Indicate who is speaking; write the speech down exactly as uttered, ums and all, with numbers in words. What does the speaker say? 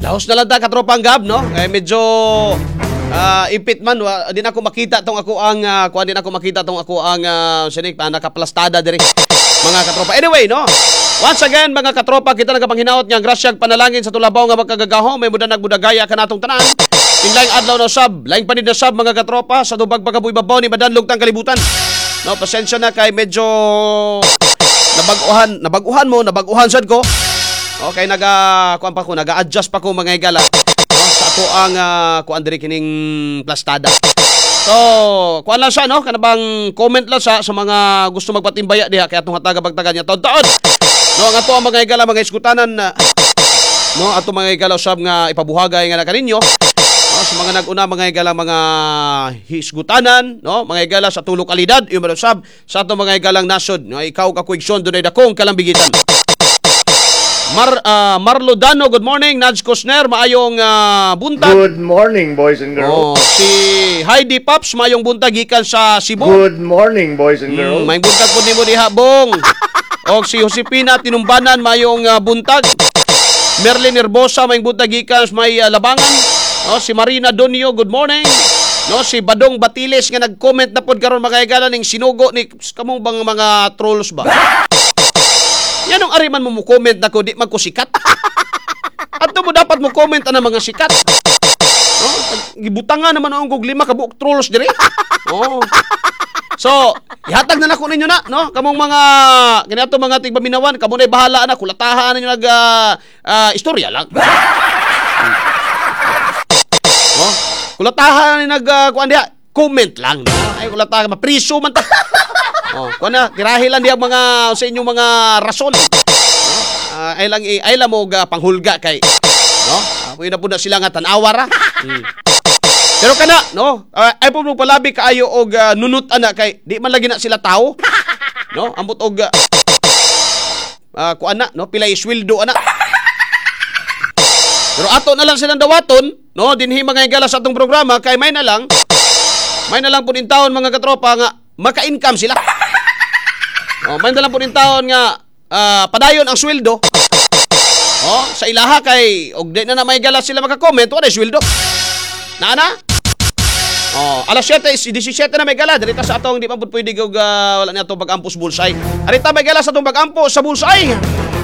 Speaker 1: Lahos na lang ta katropang gab, no? Eh medyo uh, ipit man, uh, din ako makita tong ako ang uh, kuan din ako makita tong ako ang uh, sinig pa nakaplastada diri. Mga katropa. Anyway, no? Once again, mga katropa, kita nagapanghinawot nga grasyag panalangin sa tulabaw nga magkagagaho, may muda nagbudagaya kanatong tanan. Inlaing adlaw na sab, laing panid na sab mga katropa sa tubag pagabuy babaw ni Madanlog tang kalibutan. No, pasensya na kay medyo nabaguhan, nabaguhan mo, nabaguhan sad ko. Okay, naga kuan pa ko, naga-adjust pa ko mga igala. No, sa ato ang uh, kuan diri kining plastada. So, kuan lang siya, no? Kanabang comment lang siya sa mga gusto magpatimbaya diha kaya atong hataga pagtagan niya taon-taon. No, ang ato ang mga igala mga iskutanan na no, ato mga igala usab nga ipabuhagay nga na kaninyo. No, sa mga nag-una mga igala mga hisgutanan, no? Mga igala sa tulo kalidad, yung usab sa ato mga igalang nasod. No, ikaw ka kuigsyon dunay dakong kalambigitan. Mar uh, Marlo Dano, good morning. Naj Cosner, maayong uh, buntag.
Speaker 2: Good morning, boys and girls.
Speaker 1: Oh, si Heidi Pops, maayong buntag gikan sa Cebu.
Speaker 2: Good morning, boys and girls.
Speaker 1: Mm, may buntag po nimo diha, Bong. O si Josepina Tinumbanan, maayong uh, buntag. Merlin Herbosa, may buntag gikan sa may uh, Labangan. O, si Marina Donio, good morning. No, si Badong Batiles nga nag-comment na pod karon mga igala ning sinugo ni kamong bang mga trolls ba? Yan ang ariman mo mo comment na ko, di magkusikat. Ato mo dapat mo comment na mga sikat. No? Gibutangan naman ang kog lima kabuok trolls dire. Oh. So, ihatag na nako ninyo na, no? Kamong mga kinato mga tigbaminawan, kamo na bahala na kulatahan ninyo nag uh, uh, istorya lang. No? Kulatahan ni nag uh, kuan diha, comment lang. No? Ay kulatahan mapriso man ta. Oh, kuan na tirahi lang diha mga sa inyong mga rason. No? Uh, ay lang ay lang mo uh, panghulga kay no? Uh, na po na sila nga tan-awara. Hmm. Pero kana no, uh, ay po mo palabi kaayo og uh, nunut ana kay di man lagi na sila tao. No? Ambot og uh, uh, kuan na no, pilay sweldo ana. Pero ato na lang silang dawaton, no? Dinhi mga igala sa atong programa kay may na lang may na lang pud in taon mga katropa nga maka-income sila. Oh, may na lang pud in taon nga uh, padayon ang sweldo. Oh, sa ilaha kay og di na na may igala sila maka-comment wala sweldo. Naana? Oh, alas siyete, disisiete na may gala. Dito sa atong di pa pud pwede og uh, wala na atong pag-ampos bulsay. Arita may gala sa atong pag-ampos sa bulsay.